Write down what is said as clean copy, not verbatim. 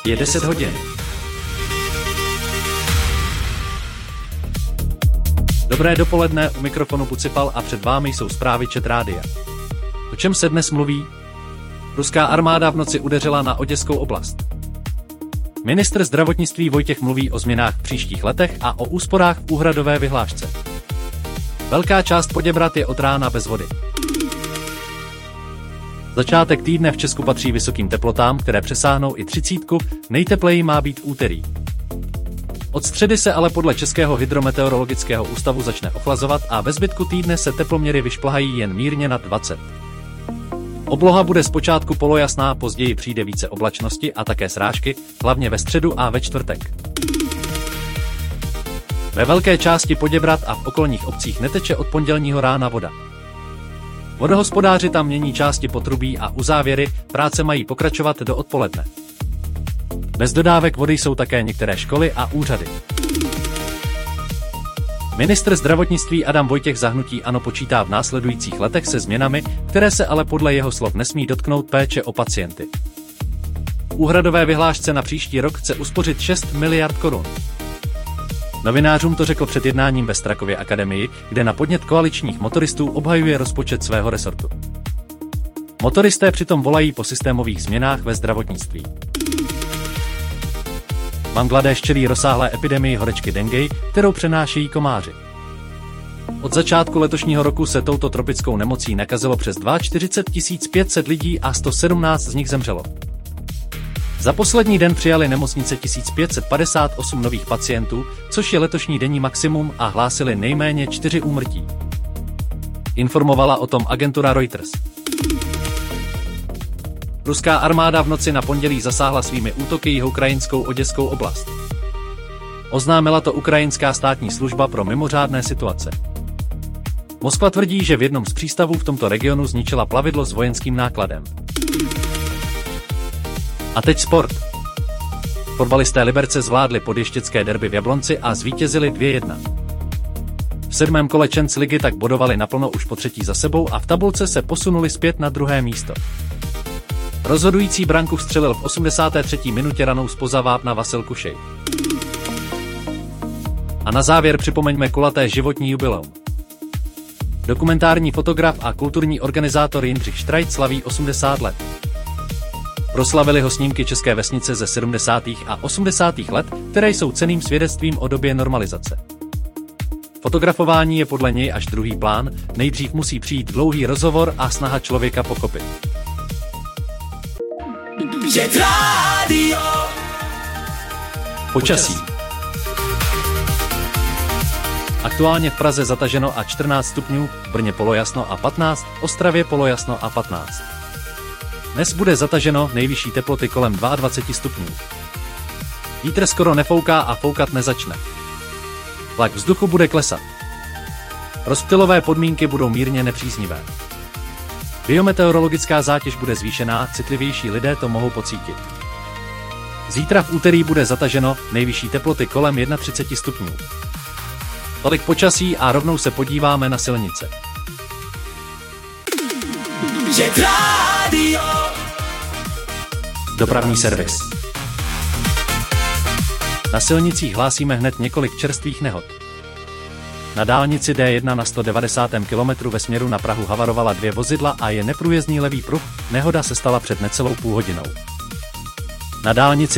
Je 10 hodin. Dobré dopoledne, u mikrofonu Pucipal a před vámi jsou zprávy ČT Rádia. O čem se dnes mluví? Ruská armáda v noci udeřila na Oděskou oblast. Ministr zdravotnictví Vojtěch mluví o změnách v příštích letech a o úsporách v úhradové vyhlášce. Velká část Poděbrad je od rána bez vody. Začátek týdne v Česku patří vysokým teplotám, které přesáhnou i 30, nejtepleji má být v úterý. Od středy se ale podle Českého hydrometeorologického ústavu začne ochlazovat a ve zbytku týdne se teploměry vyšplhají jen mírně nad 20. Obloha bude zpočátku polojasná, později přijde více oblačnosti a také srážky, hlavně ve středu a ve čtvrtek. Ve velké části Poděbrad a v okolních obcích neteče od pondělního rána voda. Vodohospodáři tam mění části potrubí a uzávěry, práce mají pokračovat do odpoledne. Bez dodávek vody jsou také některé školy a úřady. Ministr zdravotnictví Adam Vojtěch za hnutí ANO počítá v následujících letech se změnami, které se ale podle jeho slov nesmí dotknout péče o pacienty. V úhradové vyhlášce na příští rok chce uspořit 6 miliard korun. Novinářům to řekl před jednáním ve Strakově akademii, kde na podnět koaličních motoristů obhajuje rozpočet svého resortu. Motoristé přitom volají po systémových změnách ve zdravotnictví. Bangladéš čelí rozsáhlé epidemii horečky dengue, kterou přenášejí komáři. Od začátku letošního roku se touto tropickou nemocí nakazilo přes 42 500 lidí a 117 z nich zemřelo. Za poslední den přijali nemocnice 1558 nových pacientů, což je letošní denní maximum, a hlásili nejméně 4 úmrtí. Informovala o tom agentura Reuters. Ruská armáda v noci na pondělí zasáhla svými útoky jihukrajinskou Oděskou oblast. Oznámila to ukrajinská státní služba pro mimořádné situace. Moskva tvrdí, že v jednom z přístavů v tomto regionu zničila plavidlo s vojenským nákladem. A teď sport. Fotbalisté Liberce zvládli podještěcké derby v Jablonci a zvítězili 2-1. V 7. kole Champions ligy tak bodovali naplno už po třetí za sebou a v tabulce se posunuli zpět na 2. místo. Rozhodující branku vstřelil v 83. minutě ranou zpoza vápna Vasil Kušej. A na závěr připomeňme kulaté životní jubileum. Dokumentární fotograf a kulturní organizátor Jindřich Štrajc slaví 80 let. Proslavili ho snímky české vesnice ze 70. a 80. let, které jsou cenným svědectvím o době normalizace. Fotografování je podle něj až druhý plán, nejdřív musí přijít dlouhý rozhovor a snaha člověka pochopit. Počasí. Aktuálně v Praze zataženo a 14 stupňů, v Brně polojasno a 15, v Ostravě polojasno a 15. Dnes bude zataženo, nejvyšší teploty kolem 22 stupňů. Vítr skoro nefouká a foukat nezačne. Tlak vzduchu bude klesat. Rozptylové podmínky budou mírně nepříznivé. Biometeorologická zátěž bude zvýšená, citlivější lidé to mohou pocítit. Zítra v úterý bude zataženo, nejvyšší teploty kolem 31 stupňů. Tolik počasí a rovnou se podíváme na silnice. Dopravní servis. Na silnicích hlásíme hned několik čerstvých nehod. Na dálnici D1 na 190. kilometru ve směru na Prahu havarovala 2 vozidla a je neprůjezdný levý pruh, nehoda se stala před necelou půl hodinou. Na dálnici